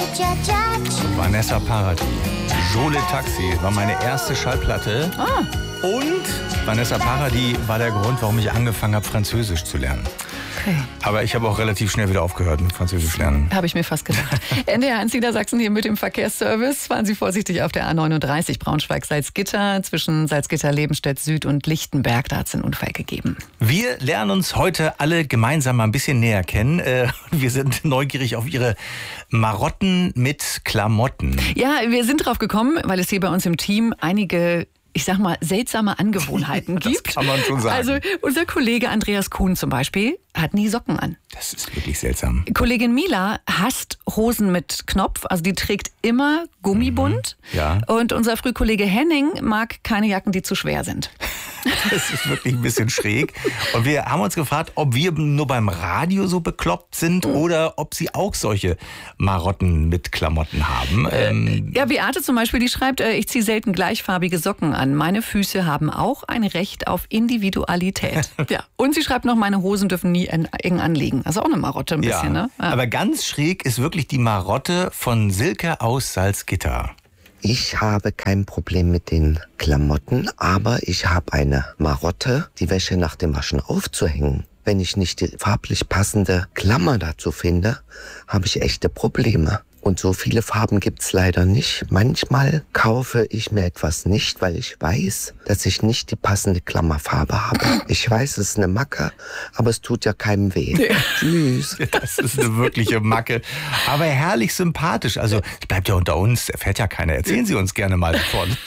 Vanessa Paradis. Jole Taxi war meine erste Schallplatte. Und Vanessa Paradis war der Grund, warum ich angefangen habe, Französisch zu lernen. Okay. Aber ich habe auch relativ schnell wieder aufgehört mit Französisch lernen. Habe ich mir fast gedacht. NDR 1 Niedersachsen hier mit dem Verkehrsservice. Fahren Sie vorsichtig auf der A39 Braunschweig-Salzgitter zwischen Salzgitter-Lebenstedt Süd und Lichtenberg. Da hat es einen Unfall gegeben. Wir lernen uns heute alle gemeinsam mal ein bisschen näher kennen. Wir sind neugierig auf Ihre Marotten mit Klamotten. Ja, wir sind drauf gekommen, weil es hier bei uns im Team einige, ich sag mal, seltsame Angewohnheiten gibt. Das kann man schon sagen. Also unser Kollege Andreas Kuhn zum Beispiel hat nie Socken an. Das ist wirklich seltsam. Kollegin Mila hasst Hosen mit Knopf, also die trägt immer Gummibund. Ja. Und unser Frühkollege Henning mag keine Jacken, die zu schwer sind. Das ist wirklich ein bisschen schräg. Und wir haben uns gefragt, ob wir nur beim Radio so bekloppt sind oder ob Sie auch solche Marotten mit Klamotten haben. Ja, Beate zum Beispiel, die schreibt, ich ziehe selten gleichfarbige Socken an. Meine Füße haben auch ein Recht auf Individualität. Ja. Und sie schreibt noch, meine Hosen dürfen nie eng anliegen. Also auch eine Marotte ein bisschen, ne? Ja. Aber ganz schräg ist wirklich die Marotte von Silke aus Salzgitter. Ich habe kein Problem mit den Klamotten, aber ich habe eine Marotte, die Wäsche nach dem Waschen aufzuhängen. Wenn ich nicht die farblich passende Klammer dazu finde, habe ich echte Probleme. Und so viele Farben gibt's leider nicht. Manchmal kaufe ich mir etwas nicht, weil ich weiß, dass ich nicht die passende Klammerfarbe habe. Ich weiß, es ist eine Macke, aber es tut ja keinem weh. Ja. Tschüss. Das ist eine wirkliche Macke. Aber herrlich sympathisch. Also, es bleibt ja unter uns, erfährt ja keiner. Erzählen Sie uns gerne mal davon.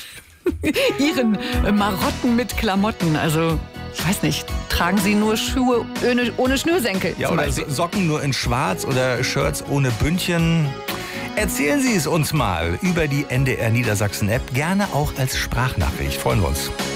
Ihren Marotten mit Klamotten, also... Ich weiß nicht, tragen Sie nur Schuhe ohne Schnürsenkel? Ja, oder Socken nur in schwarz oder Shirts ohne Bündchen? Erzählen Sie es uns mal über die NDR Niedersachsen App, gerne auch als Sprachnachricht. Freuen wir uns.